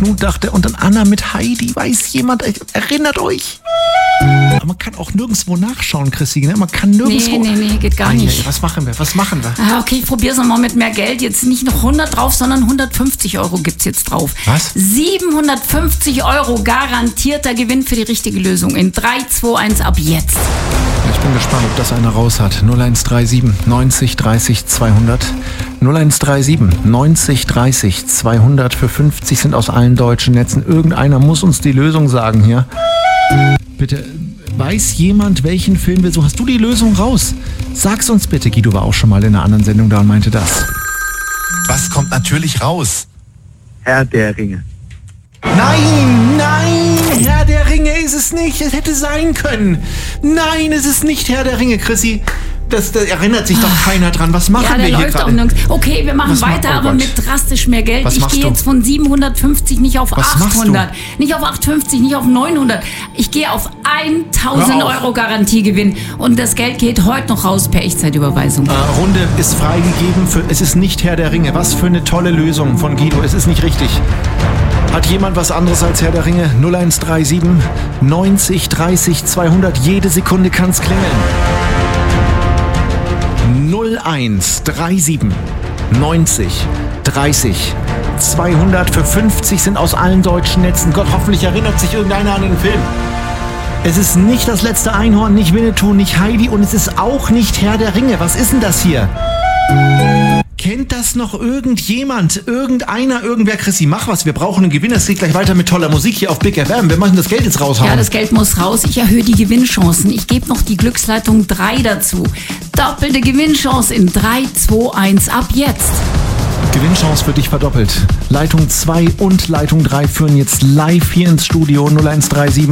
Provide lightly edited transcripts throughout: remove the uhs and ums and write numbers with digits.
Knut dachte und dann Anna mit Heidi. Weiß jemand, erinnert euch? Aber man kann auch nirgendwo nachschauen, Chrissy. Ne? Man kann nirgendwo... Nee, geht gar nicht. Was machen wir? Okay, ich probier's nochmal mit mehr Geld. Jetzt nicht noch 100 drauf, sondern 150 Euro gibt's jetzt drauf. Was? 750 Euro garantierter Gewinn für die richtige Lösung. In 3, 2, 1 ab jetzt. Ich bin gespannt, ob das einer raus hat. 0137 90 30 200. 0137 90 30 200 für 50 sind aus allen deutschen Netzen. Irgendeiner muss uns die Lösung sagen hier. Bitte, weiß jemand, welchen Film wir so... Hast du die Lösung raus? Sag's uns bitte. Guido war auch schon mal in einer anderen Sendung da und meinte das. Was kommt natürlich raus? Herr der Ringe. Nein, Herr der Ringe ist es nicht. Es hätte sein können. Nein, es ist nicht Herr der Ringe, Chrissy. Das erinnert sich doch keiner dran. Was machen wir hier gerade? Okay, wir machen weiter, aber mit drastisch mehr Geld. Ich gehe jetzt von 750 nicht auf 800, nicht auf 850, nicht auf 900. Ich gehe auf 1000 Euro Garantiegewinn. Und das Geld geht heute noch raus per Echtzeitüberweisung. Runde ist freigegeben. Es ist nicht Herr der Ringe. Was für eine tolle Lösung von Guido. Es ist nicht richtig. Hat jemand was anderes als Herr der Ringe? 0137 90 30 200. Jede Sekunde kann's klingeln. 0137 90 30 200 für 50 sind aus allen deutschen Netzen. Gott, hoffentlich erinnert sich irgendeiner an den Film. Es ist nicht das letzte Einhorn, nicht Winnetou, nicht Heidi und es ist auch nicht Herr der Ringe. Was ist denn das hier? Kennt das noch irgendjemand? Irgendwer? Chrissy, mach was. Wir brauchen einen Gewinner. Es geht gleich weiter mit toller Musik hier auf Big FM. Wir müssen das Geld jetzt raushauen. Ja, das Geld muss raus. Ich erhöhe die Gewinnchancen. Ich gebe noch die Glücksleitung 3 dazu. Doppelte Gewinnchance in 3, 2, 1 ab jetzt. Gewinnchance für dich verdoppelt. Leitung 2 und Leitung 3 führen jetzt live hier ins Studio. 0137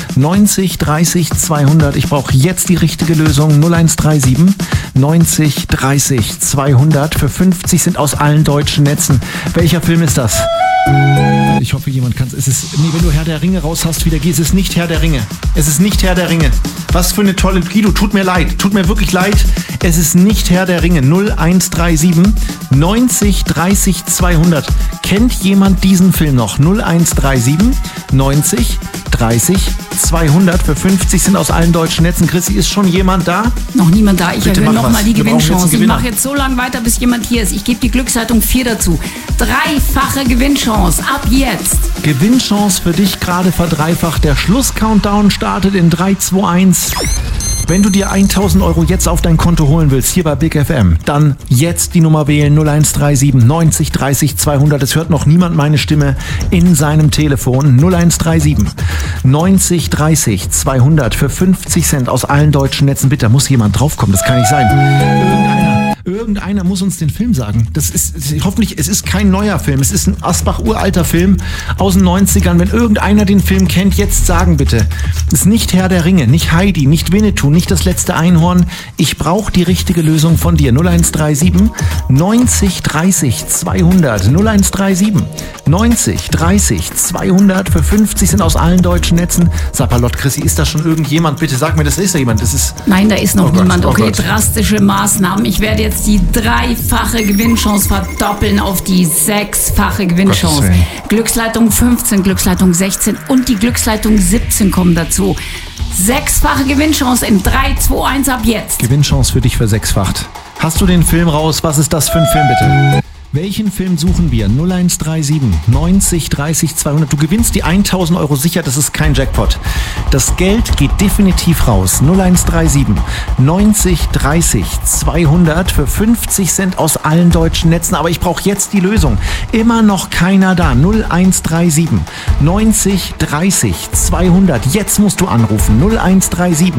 90 30 200. Ich brauche jetzt die richtige Lösung. 0137 90 30 200. Für 50 sind aus allen deutschen Netzen. Welcher Film ist das? Ich hoffe, jemand kann es. Wenn du Herr der Ringe raus hast, wieder geht es ist nicht Herr der Ringe. Es ist nicht Herr der Ringe. Was für eine tolle... Guido, tut mir leid. Tut mir wirklich leid. Es ist nicht Herr der Ringe. 0137 90 30 200. Kennt jemand diesen Film noch? 0137 90 30 200 für 50 sind aus allen deutschen Netzen. Chrissy, ist schon jemand da? Noch niemand da. Ich erhöhe nochmal die Gewinnchance. Ich mache jetzt so lange weiter, bis jemand hier ist. Ich gebe die Glücksleitung 4 dazu. 3-fache Gewinnchance. Ab jetzt. Gewinnchance für dich gerade verdreifacht. Der Schluss-Countdown startet in 3, 2, 1. Wenn du dir 1000 Euro jetzt auf dein Konto holen willst, hier bei Big FM, dann jetzt die Nummer wählen 0137 90 30 200. Es hört noch niemand meine Stimme in seinem Telefon. 0137 90 30 200 für 50 Cent aus allen deutschen Netzen. Bitte, da muss jemand draufkommen, das kann nicht sein. Irgendeiner muss uns den Film sagen. Das ist hoffentlich, es ist kein neuer Film. Es ist ein Asbach-uralter Film aus den 90ern. Wenn irgendeiner den Film kennt, jetzt sagen bitte. Es ist nicht Herr der Ringe, nicht Heidi, nicht Winnetou, nicht das letzte Einhorn. Ich brauche die richtige Lösung von dir. 0137 90 30 200. 0137 90 30 200 für 50 sind aus allen deutschen Netzen. Sapperlot, Chrissy, ist da schon irgendjemand? Bitte sag mir, das ist da jemand. Nein, da ist noch niemand. Okay, drastische Maßnahmen. Ich werde jetzt die 3-fache Gewinnchance verdoppeln auf die 6-fache Gewinnchance. Glücksleitung 15, Glücksleitung 16 und die Glücksleitung 17 kommen dazu. 6-fache Gewinnchance in 3, 2, 1 ab jetzt. Gewinnchance für dich versechsfacht. Hast du den Film raus? Was ist das für ein Film, bitte? Welchen Film suchen wir? 0137 90 30 200. Du gewinnst die 1000 Euro sicher, das ist kein Jackpot. Das Geld geht definitiv raus. 0137 90 30 200 für 50 Cent aus allen deutschen Netzen. Aber ich brauche jetzt die Lösung. Immer noch keiner da. 0137 90 30 200. Jetzt musst du anrufen. 0137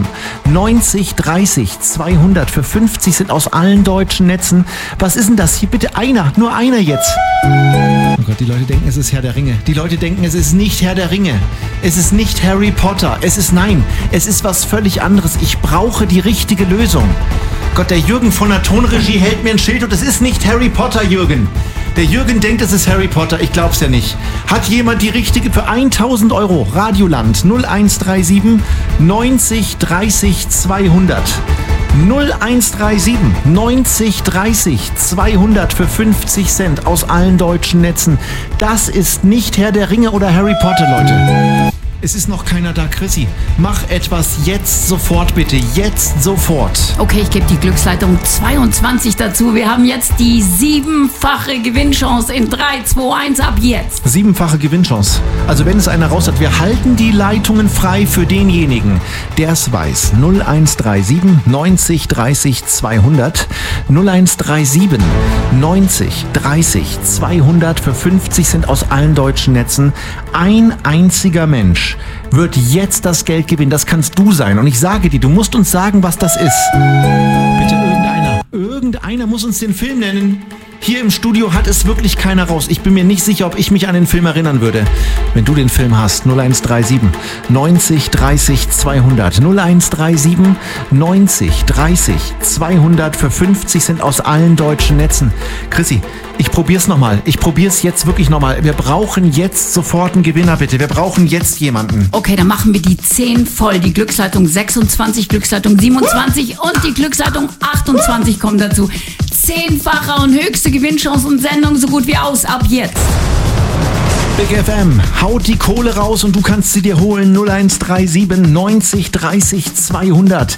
90 30 200 für 50 Cent aus allen deutschen Netzen. Was ist denn das hier? Bitte einer. Nur einer jetzt. Oh Gott, die Leute denken, es ist Herr der Ringe. Die Leute denken, es ist nicht Herr der Ringe. Es ist nicht Harry Potter. Es ist was völlig anderes. Ich brauche die richtige Lösung. Gott, der Jürgen von der Tonregie hält mir ein Schild und es ist nicht Harry Potter, Jürgen. Der Jürgen denkt, es ist Harry Potter. Ich glaub's ja nicht. Hat jemand die richtige für 1000 Euro? Radioland 0137 90 30 200. 0137 90 30 200 für 50 Cent aus allen deutschen Netzen. Das ist nicht Herr der Ringe oder Harry Potter, Leute. Es ist noch keiner da, Chrissy. Mach etwas jetzt sofort, bitte. Jetzt sofort. Okay, ich gebe die Glücksleitung 22 dazu. Wir haben jetzt die 7-fache Gewinnchance in 3, 2, 1 ab jetzt. 7-fache Gewinnchance. Also wenn es einer raus hat, wir halten die Leitungen frei für denjenigen, der es weiß. 0137 90 30 200. 0137 90 30 200 für 50 Cent aus allen deutschen Netzen. Ein einziger Mensch wird jetzt das Geld gewinnen. Das kannst du sein. Und ich sage dir, du musst uns sagen, was das ist. Bitte irgendeiner. Irgendeiner muss uns den Film nennen. Hier im Studio hat es wirklich keiner raus. Ich bin mir nicht sicher, ob ich mich an den Film erinnern würde. Wenn du den Film hast, 0137 90 30 200. 0137 90 30 200 für 50 Cent aus allen deutschen Netzen. Chrissy, ich probier's nochmal. Ich probier's jetzt wirklich nochmal. Wir brauchen jetzt sofort einen Gewinner, bitte. Wir brauchen jetzt jemanden. Okay, dann machen wir die 10 voll. Die Glücksleitung 26, Glücksleitung 27 und die Glücksleitung 28 kommen dazu. 10-fache und höchste Gewinnchance und Sendung so gut wie aus. Ab jetzt. Big FM, haut die Kohle raus und du kannst sie dir holen. 0137 90 30 200.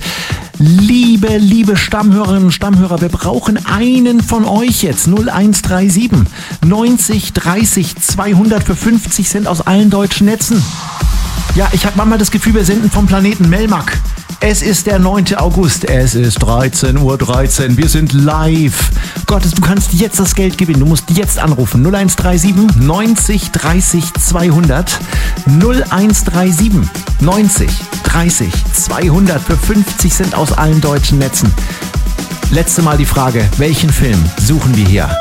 Liebe Stammhörerinnen und Stammhörer, wir brauchen einen von euch jetzt. 0137 90 30 200 für 50 Cent aus allen deutschen Netzen. Ja, ich habe manchmal das Gefühl, wir senden vom Planeten Melmac. Es ist der 9. August, es ist 13:13 Uhr, wir sind live. Gottes, du kannst jetzt das Geld gewinnen, du musst jetzt anrufen. 0137 90 30 200. 0137 90 30 200 für 50 Cent aus allen deutschen Netzen. Letzte Mal die Frage, welchen Film suchen wir hier?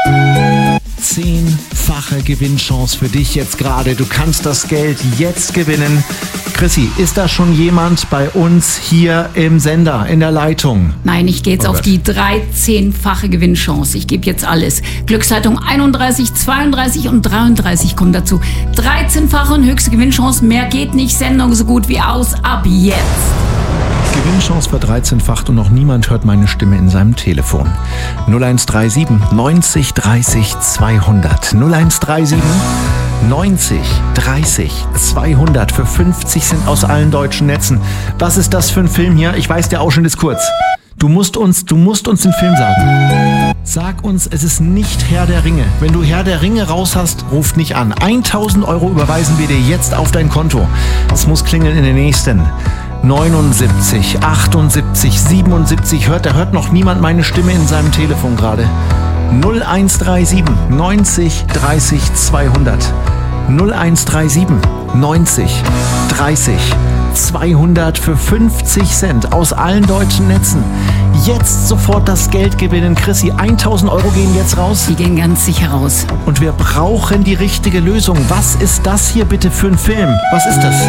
10-fache Gewinnchance für dich jetzt gerade. Du kannst das Geld jetzt gewinnen. Chrissy, ist da schon jemand bei uns hier im Sender, in der Leitung? Nein, ich gehe jetzt auf die 13-fache Gewinnchance. Ich gebe jetzt alles. Glücksleitung 31, 32 und 33 kommen dazu. 13-fache und höchste Gewinnchance. Mehr geht nicht. Sendung so gut wie aus. Ab jetzt. Gewinnchance verdreizehnfacht und noch niemand hört meine Stimme in seinem Telefon. 0137 90 30 200. 0137 90 30 200 für 50 Cent aus allen deutschen Netzen. Was ist das für ein Film hier? Ich weiß, der Ausschnitt ist kurz. Du musst uns den Film sagen. Sag uns, es ist nicht Herr der Ringe. Wenn du Herr der Ringe raus hast, ruft nicht an. 1.000 € überweisen wir dir jetzt auf dein Konto. Es muss klingeln in den nächsten 79, 78, 77. Da hört noch niemand meine Stimme in seinem Telefon gerade. 0137 90 30 200. 0137 90 30 200 für 50 Cent aus allen deutschen Netzen. Jetzt sofort das Geld gewinnen. Chrissy, 1.000 € gehen jetzt raus. Die gehen ganz sicher raus. Und wir brauchen die richtige Lösung. Was ist das hier bitte für ein Film? Was ist das?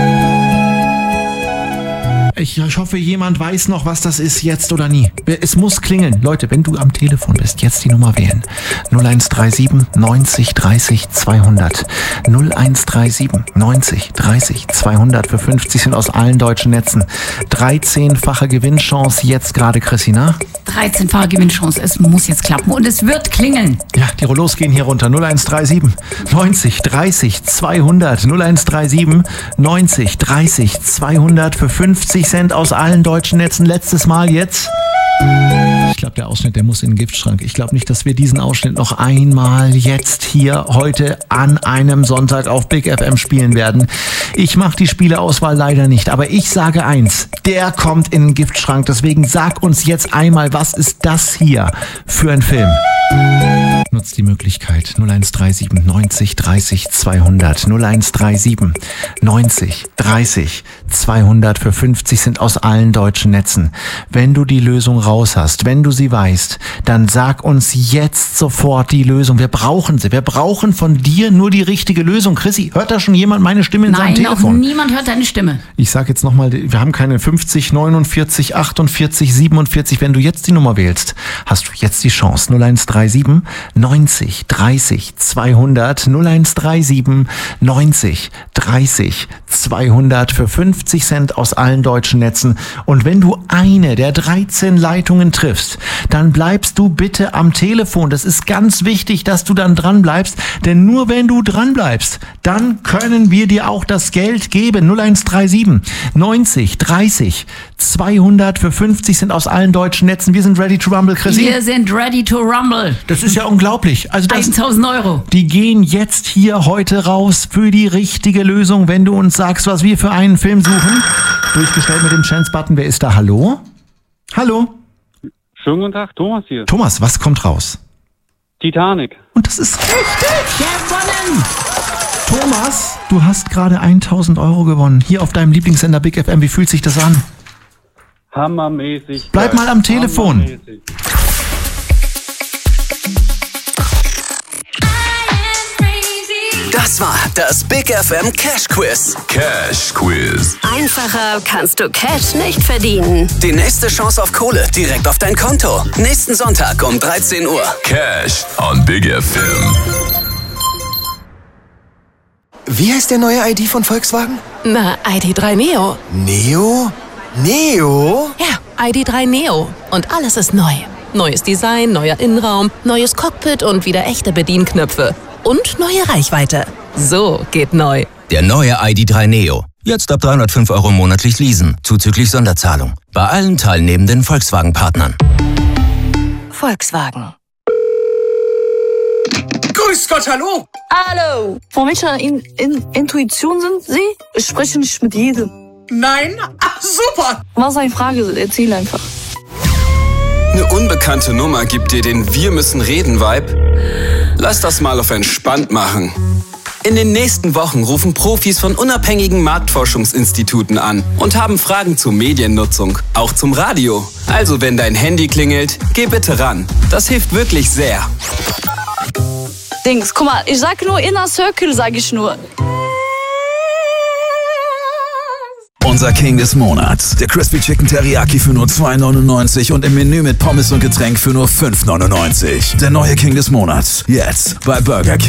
Ich hoffe, jemand weiß noch, was das ist, jetzt oder nie. Es muss klingeln. Leute, wenn du am Telefon bist, jetzt die Nummer wählen. 0137 90 30 200. 0137 90 30 200 für 50 Cent aus allen deutschen Netzen. 13-fache Gewinnchance jetzt gerade, Christina. 13-fache Gewinnchance. Es muss jetzt klappen und es wird klingeln. Ja, die Rollos gehen hier runter. 0137 90 30 200. 0137 90 30 200 für 50 Cent aus allen deutschen Netzen. Letztes Mal jetzt. Ich glaube, der Ausschnitt, der muss in den Giftschrank. Ich glaube nicht, dass wir diesen Ausschnitt noch einmal jetzt hier heute an einem Sonntag auf Big FM spielen werden. Ich mache die Spieleauswahl leider nicht, aber ich sage eins, der kommt in den Giftschrank. Deswegen sag uns jetzt einmal, was ist das hier für ein Film? Nutzt die Möglichkeit 0137 90 30 200. 0137 90 30 200 für 50 Cent aus allen deutschen Netzen. Wenn du die Lösung raus hast, wenn du sie weißt, dann sag uns jetzt sofort die Lösung. Wir brauchen sie. Wir brauchen von dir nur die richtige Lösung. Chrissy, hört da schon jemand meine Stimme in seinem Telefon? Nein, niemand hört deine Stimme. Ich sag jetzt nochmal, wir haben keine 50, 49, 48, 47. Wenn du jetzt die Nummer wählst, hast du jetzt die Chance. 0137 90 30 200. 0137 90 30 200 für 50 Cent aus allen deutschen Netzen. Und wenn du eine der 13 Leitungen triffst, dann bleibst du bitte am Telefon. Das ist ganz wichtig, dass du dann dran bleibst, denn nur wenn du dran bleibst, dann können wir dir auch das Geld geben. 0137 90 30 200 für 50 Cent aus allen deutschen Netzen. Wir sind ready to rumble, Chrissy. Wir sind ready to rumble. Das ist ja unglaublich. Also 1000 Euro. Die gehen jetzt hier heute raus für die richtige Lösung, wenn du uns sagst, was wir für einen Film suchen. Durchgestellt mit dem Chance-Button. Wer ist da? Hallo? Hallo? Schönen guten Tag, Thomas hier. Thomas, was kommt raus? Titanic. Und das ist richtig! Gewonnen! Thomas, du hast gerade 1000 Euro gewonnen. Hier auf deinem Lieblingssender Big FM. Wie fühlt sich das an? Hammermäßig. Bleib mal am Telefon. Hammermäßig. Das war das Big FM Cash Quiz. Cash Quiz. Einfacher kannst du Cash nicht verdienen. Die nächste Chance auf Kohle direkt auf dein Konto. Nächsten Sonntag um 13 Uhr. Cash on Big FM. Wie heißt der neue ID von Volkswagen? Na, ID3 Neo. Neo? Neo? Ja, ID3 Neo. Und alles ist neu. Neues Design, neuer Innenraum, neues Cockpit und wieder echte Bedienknöpfe. Und neue Reichweite. So geht neu. Der neue ID3 Neo. Jetzt ab 305 Euro monatlich leasen, zuzüglich Sonderzahlung. Bei allen teilnehmenden Volkswagen-Partnern. Volkswagen. Grüß Gott, hallo! Hallo! Von welcher Intuition sind Sie? Ich spreche nicht mit jedem. Nein? Ach, super! Was eine Frage, erzähl einfach. Eine unbekannte Nummer gibt dir den Wir-müssen-reden-Vibe? Lass das mal auf entspannt machen. In den nächsten Wochen rufen Profis von unabhängigen Marktforschungsinstituten an und haben Fragen zur Mediennutzung, auch zum Radio. Also wenn dein Handy klingelt, geh bitte ran. Das hilft wirklich sehr. Dings, guck mal, ich sag nur Inner Circle, sag ich nur. Unser King des Monats. Der Crispy Chicken Teriyaki für nur 2,99 und im Menü mit Pommes und Getränk für nur 5,99. Der neue King des Monats. Jetzt bei Burger King.